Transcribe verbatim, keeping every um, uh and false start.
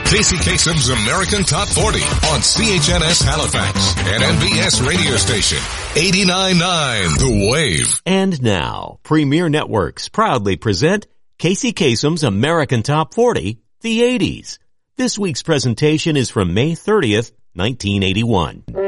Casey Kasem's American Top forty on C H N S Halifax and N B S radio station eighty-nine point nine The Wave. And now, Premier Networks proudly present Casey Kasem's American Top forty, the eighties. This week's presentation is from May thirtieth, nineteen eighty-one.